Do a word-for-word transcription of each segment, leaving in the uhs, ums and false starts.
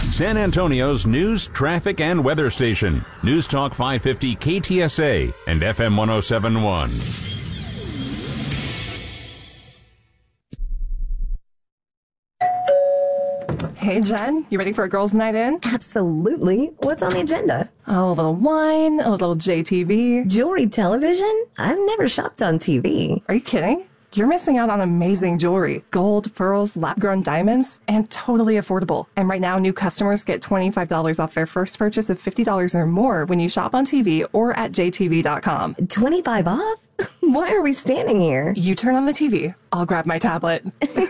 San Antonio's news, traffic, and weather station. News Talk five fifty K T S A and F M one oh seven point one. Hey, Jen, you ready for a girls' night in? Absolutely. What's on the agenda? Oh, a little wine, a little J T V. Jewelry television? I've never shopped on T V. Are you kidding? You're missing out on amazing jewelry. Gold, pearls, lab-grown diamonds, and totally affordable. And right now, new customers get twenty-five dollars off their first purchase of fifty dollars or more when you shop on T V or at J T V dot com. twenty-five off? Why are we standing here? You turn on the T V. I'll grab my tablet.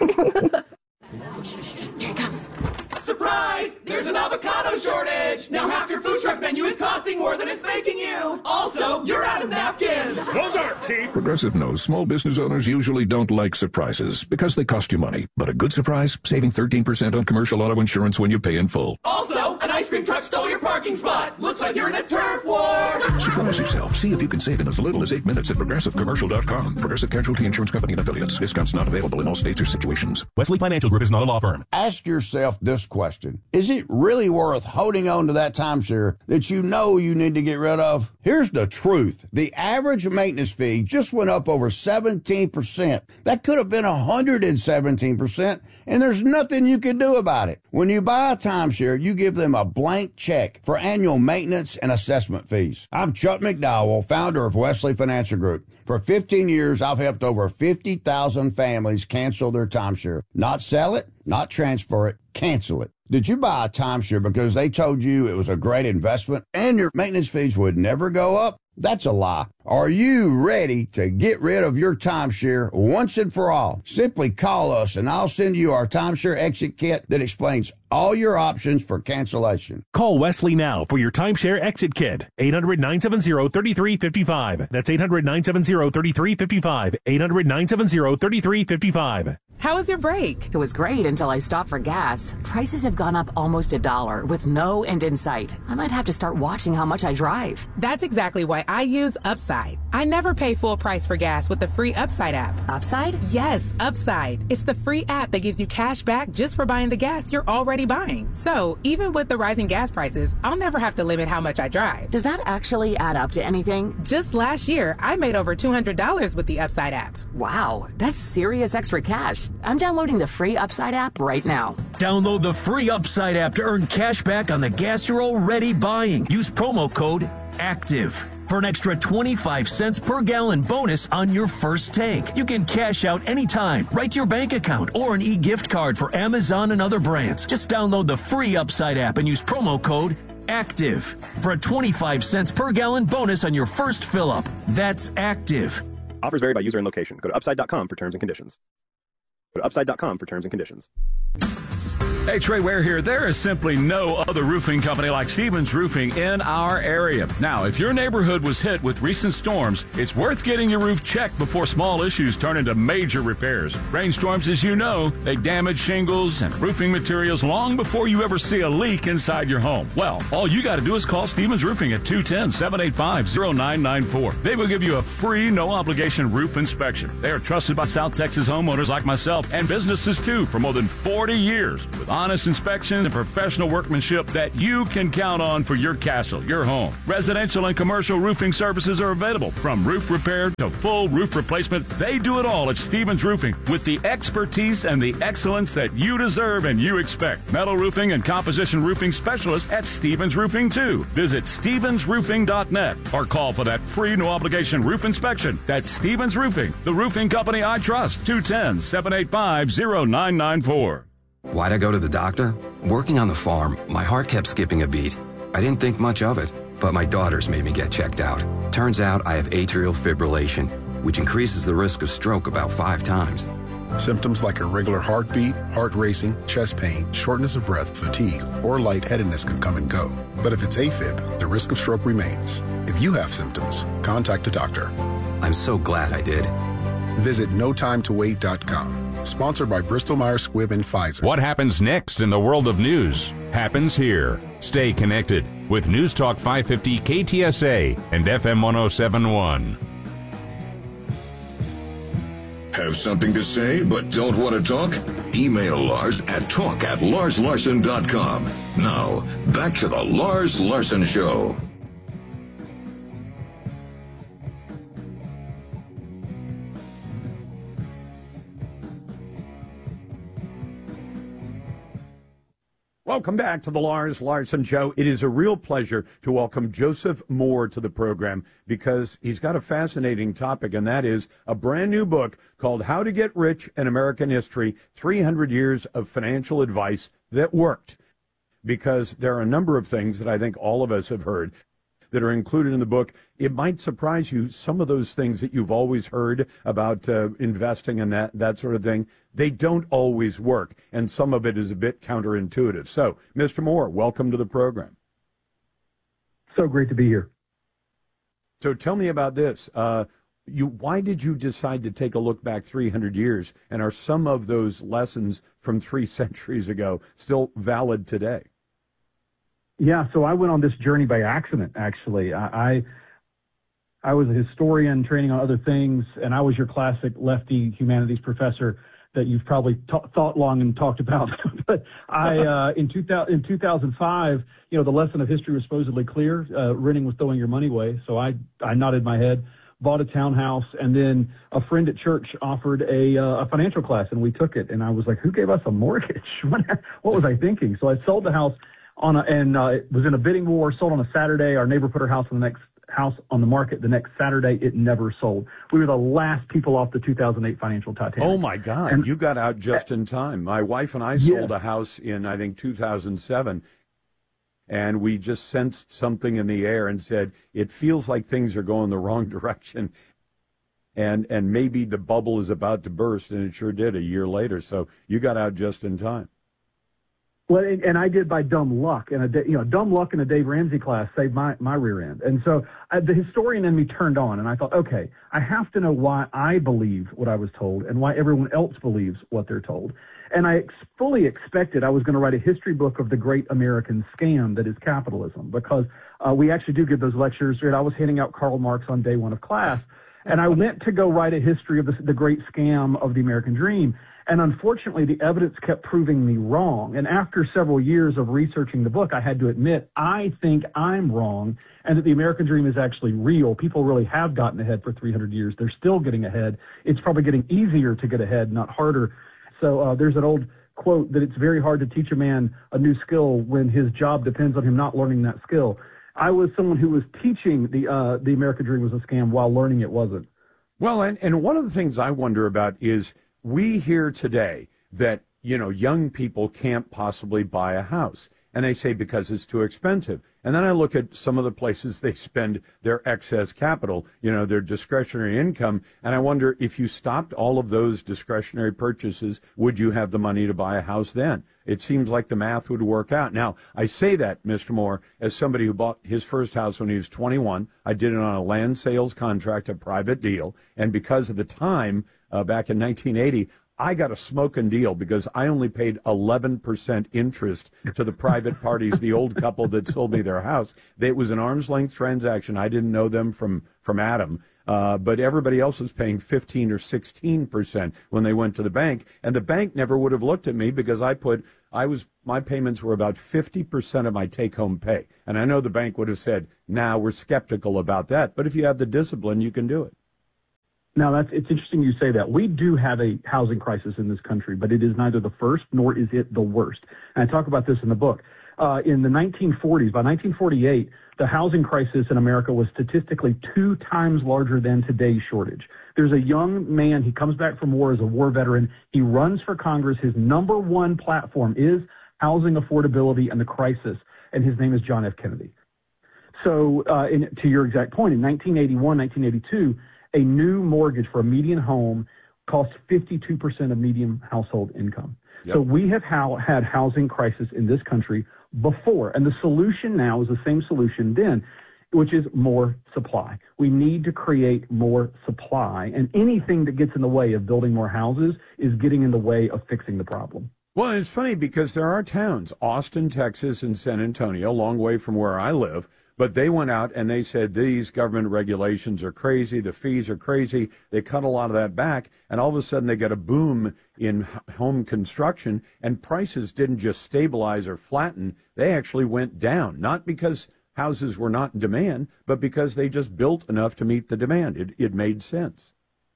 Here it comes. Surprise! There's an avocado shortage! Now half your food truck menu is costing more than it's making you! Also, you're out of napkins! Those aren't cheap! Progressive knows small business owners usually don't like surprises because they cost you money. But a good surprise? Saving thirteen percent on commercial auto insurance when you pay in full. Also, an ice cream truck stole your parking spot! Looks like you're in a turf war! Surprise yourself. See if you can save in as little as eight minutes at Progressive Commercial dot com. Progressive Casualty Insurance Company and Affiliates. Discounts not available in all states or situations. Wesley Financial Group is not a law firm. Ask yourself this question. Is it really worth holding on to that timeshare that you know you need to get rid of? Here's the truth. The average maintenance fee just went up over seventeen percent. That could have been one hundred seventeen percent, and there's nothing you can do about it. When you buy a timeshare, you give them a blank check for annual maintenance and assessment fees. I'm Chuck McDowell, founder of Wesley Financial Group. For fifteen years, I've helped over fifty thousand families cancel their timeshare. Not sell it, not transfer it, cancel it. Did you buy a timeshare because they told you it was a great investment and your maintenance fees would never go up? That's a lie. Are you ready to get rid of your timeshare once and for all? Simply call us and I'll send you our timeshare exit kit that explains all your options for cancellation. Call Wesley now for your timeshare exit kit. eight hundred, nine seven zero, three three five five. That's eight hundred, nine seven zero, three three five five. eight hundred, nine seven zero, three three five five. How was your break? It was great until I stopped for gas. Prices have gone up almost a dollar with no end in sight. I might have to start watching how much I drive. That's exactly why I use Upside. I never pay full price for gas with the free Upside app. Upside? Yes, Upside. It's the free app that gives you cash back just for buying the gas you're already buying. So even with the rising gas prices, I'll never have to limit how much I drive. Does that actually add up to anything? Just last year, I made over two hundred dollars with the Upside app. Wow, that's serious extra cash. I'm downloading the free Upside app right now. Download the free Upside app to earn cash back on the gas you're already buying. Use promo code ACTIVE for an extra twenty-five cents per gallon bonus on your first tank. You can cash out anytime, right to your bank account, or an e-gift card for Amazon and other brands. Just download the free Upside app and use promo code ACTIVE for a twenty-five cents per gallon bonus on your first fill-up. That's ACTIVE. Offers vary by user and location. Go to upside dot com for terms and conditions. Go to upside dot com for terms and conditions. Hey, Trey Ware here. There is simply no other roofing company like Stevens Roofing in our area. Now, if your neighborhood was hit with recent storms, it's worth getting your roof checked before small issues turn into major repairs. Rainstorms, as you know, they damage shingles and roofing materials long before you ever see a leak inside your home. Well, all you got to do is call Stevens Roofing at two one zero, seven eight five, zero nine nine four. They will give you a free, no-obligation roof inspection. They are trusted by South Texas homeowners like myself and businesses, too, for more than forty years with honest inspections and professional workmanship that you can count on for your castle, your home. Residential and commercial roofing services are available, from roof repair to full roof replacement. They do it all at Stevens Roofing with the expertise and the excellence that you deserve and you expect. Metal roofing and composition roofing specialists at Stevens Roofing, too. Visit stevens roofing dot net or call for that free no-obligation roof inspection. That's Stevens Roofing, the roofing company I trust. two one zero, seven eight five, zero nine nine four. Why'd I go to the doctor? Working on the farm, my heart kept skipping a beat. I didn't think much of it, but my daughters made me get checked out. Turns out I have atrial fibrillation, which increases the risk of stroke about five times. Symptoms like irregular heartbeat, heart racing, chest pain, shortness of breath, fatigue, or lightheadedness can come and go. But if it's AFib, the risk of stroke remains. If you have symptoms, contact a doctor. I'm so glad I did. Visit no time to wait dot com. Sponsored by Bristol-Myers Squibb and Pfizer. What happens next in the world of news happens here. Stay connected with News Talk five fifty K T S A and F M one oh seven point one. Have something to say but don't want to talk? Email Lars at talk at lars larson dot com. Now, back to the Lars Larson Show. Welcome back to the Lars Larson Show. It is a real pleasure to welcome Joseph Moore to the program because he's got a fascinating topic, and that is a brand new book called How to Get Rich in American History, three hundred years of Financial Advice That Worked. Because there are a number of things that I think all of us have heard that are included in the book. It might surprise you, some of those things that you've always heard about uh, investing and that, that sort of thing, they don't always work, and some of it is a bit counterintuitive. So, Mister Moore, welcome to the program. So great to be here. So tell me about this. Uh, you, why did you decide to take a look back three hundred years, and are some of those lessons from three centuries ago still valid today? Yeah, so I went on this journey by accident, actually. I, I I was a historian training on other things, and I was your classic lefty humanities professor that you've probably t- thought long and talked about. But I, uh, in, two thousand, in two thousand five, you know, the lesson of history was supposedly clear. Uh, renting was throwing your money away. So I, I nodded my head, bought a townhouse, and then a friend at church offered a, uh, a financial class, and we took it. And I was like, who gave us a mortgage? what, what was I thinking? So I sold the house. On a, and uh, it was in a bidding war, sold on a Saturday. Our neighbor put her house on the next house on the market the next Saturday. It never sold. We were the last people off the two thousand eight financial Titanic. Oh, my God. And, you got out just in time. My wife and I sold yes. a house in, I think, two thousand seven, and we just sensed something in the air and said, it feels like things are going the wrong direction, and and maybe the bubble is about to burst, and it sure did a year later. So you got out just in time. Well, and I did by dumb luck, and a you know dumb luck in a Dave Ramsey class saved my, my rear end. And so I, the historian in me turned on, and I thought, okay, I have to know why I believe what I was told and why everyone else believes what they're told. And I ex- fully expected I was going to write a history book of the great American scam that is capitalism, because uh, we actually do give those lectures. And I was handing out Karl Marx on day one of class, and I meant to go write a history of the, the great scam of the American dream. And unfortunately, the evidence kept proving me wrong. And after several years of researching the book, I had to admit, I think I'm wrong, and that the American dream is actually real. People really have gotten ahead for three hundred years. They're still getting ahead. It's probably getting easier to get ahead, not harder. So uh, there's an old quote that it's very hard to teach a man a new skill when his job depends on him not learning that skill. I was someone who was teaching the uh, the American dream was a scam while learning it wasn't. Well, and, and one of the things I wonder about is, we hear today that, you know, young people can't possibly buy a house. And they say because it's too expensive. And then I look at some of the places they spend their excess capital, you know, their discretionary income. And I wonder, if you stopped all of those discretionary purchases, would you have the money to buy a house then? It seems like the math would work out. Now, I say that, Mister Moore, as somebody who bought his first house when he was twenty-one. I did it on a land sales contract, a private deal. And because of the time, uh, back in nineteen eighty, I got a smoking deal because I only paid eleven percent interest to the private parties, the old couple that sold me their house. It was an arm's length transaction. I didn't know them from, from Adam. Uh, but everybody else was paying fifteen or sixteen percent when they went to the bank. And the bank never would have looked at me because I put, I was, my payments were about fifty percent of my take-home pay. And I know the bank would have said, nah, we're skeptical about that. But if you have the discipline, you can do it. Now, that's, it's interesting you say that. We do have a housing crisis in this country, but it is neither the first nor is it the worst. And I talk about this in the book. Uh, in the nineteen forties, by nineteen forty-eight, the housing crisis in America was statistically two times larger than today's shortage. There's a young man, he comes back from war as a war veteran. He runs for Congress. His number one platform is housing affordability and the crisis, and his name is John F. Kennedy. So uh, in, to your exact point, in nineteen eighty-one, nineteen eighty-two, a new mortgage for a median home costs fifty-two percent of median household income. Yep. So we have how, had housing crisis in this country before, and the solution now is the same solution then, which is more supply. We need to create more supply, and anything that gets in the way of building more houses is getting in the way of fixing the problem. Well, it's funny because there are towns, Austin, Texas, and San Antonio, a long way from where I live, but they went out and they said these government regulations are crazy, the fees are crazy. They cut a lot of that back, and all of a sudden they got a boom in h- home construction, and prices didn't just stabilize or flatten. They actually went down, not because houses were not in demand, but because they just built enough to meet the demand. It, it made sense.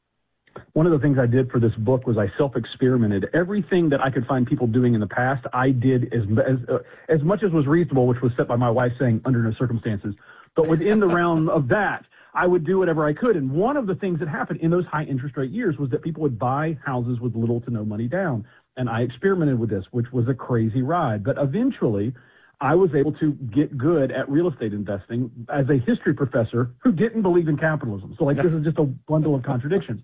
One of the things I did for this book was I self-experimented. Everything that I could find people doing in the past, I did as as, uh, as much as was reasonable, which was set by my wife saying under no circumstances. But within the realm of that, I would do whatever I could. And one of the things that happened in those high interest rate years was that people would buy houses with little to no money down. And I experimented with this, which was a crazy ride. But eventually, I was able to get good at real estate investing as a history professor who didn't believe in capitalism. So like this is just a bundle of contradictions.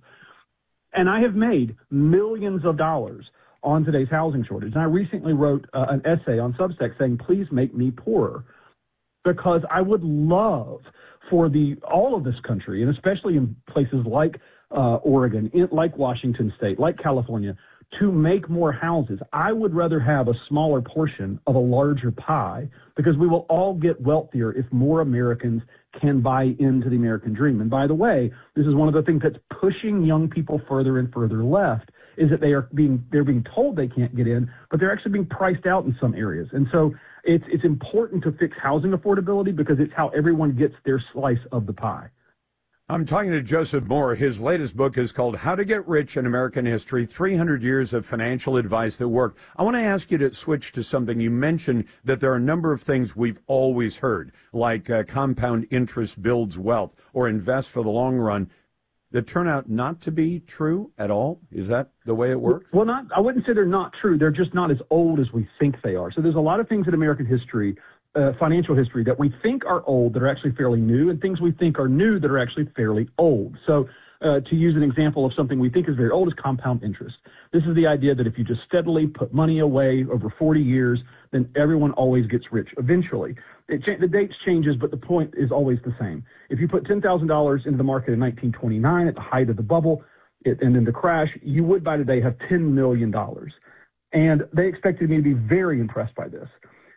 And I have made millions of dollars on today's housing shortage. And I recently wrote uh, an essay on Substack saying, please make me poorer, because I would love for the all of this country, and especially in places like uh, Oregon, in, like Washington State, like California, to make more houses. I would rather have a smaller portion of a larger pie, because we will all get wealthier if more Americans can buy into the American dream. And by the way, this is one of the things that's pushing young people further and further left, is that they are being they're being told they can't get in, but they're actually being priced out in some areas. And so it's it's important to fix housing affordability, because it's how everyone gets their slice of the pie. I'm talking to Joseph Moore. His latest book is called How to Get Rich in American History, three hundred years of Financial Advice That Worked. I want to ask you to switch to something. You mentioned that there are a number of things we've always heard, like uh, compound interest builds wealth or invest for the long run, that turn out not to be true at all. Is that the way it works? Well, not. I wouldn't say they're not true. They're just not as old as we think they are. So there's a lot of things in American history, Uh, financial history, that we think are old that are actually fairly new, and things we think are new that are actually fairly old. So uh, to use an example of something we think is very old is compound interest. This is the idea that if you just steadily put money away over forty years, then everyone always gets rich eventually. It cha- the dates changes, but the point is always the same. If you put ten thousand dollars into the market in nineteen twenty-nine at the height of the bubble, it, and then the crash, you would by today have ten million dollars. And they expected me to be very impressed by this.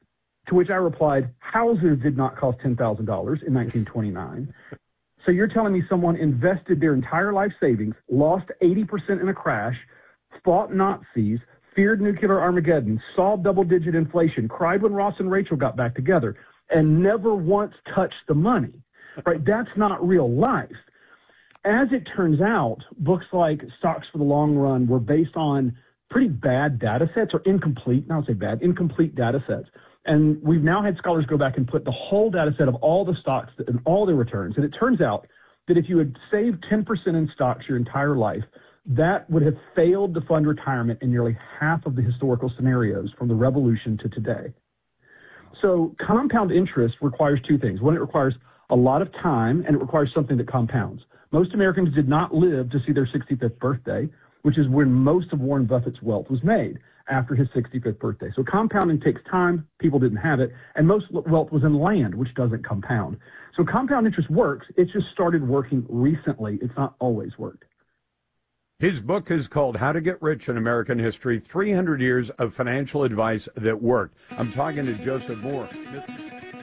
To which I replied, houses did not cost ten thousand dollars in nineteen twenty-nine. So you're telling me someone invested their entire life savings, lost eighty percent in a crash, fought Nazis, feared nuclear Armageddon, saw double-digit inflation, cried when Ross and Rachel got back together, and never once touched the money, right? That's not real life. As it turns out, books like Stocks for the Long Run were based on pretty bad data sets, or incomplete, not say bad, incomplete data sets. And we've now had scholars go back and put the whole data set of all the stocks and all their returns. And it turns out that if you had saved ten percent in stocks your entire life, that would have failed to fund retirement in nearly half of the historical scenarios from the revolution to today. So compound interest requires two things. One, it requires a lot of time, and it requires something that compounds. Most Americans did not live to see their sixty-fifth birthday, which is when most of Warren Buffett's wealth was made, after his sixty-fifth birthday. So compounding takes time. People didn't have it. And most wealth was in land, which doesn't compound. So compound interest works. It's just started working recently. It's not always worked. His book is called How to Get Rich in American History, three hundred years of Financial Advice That Worked. I'm talking to Joseph Moore.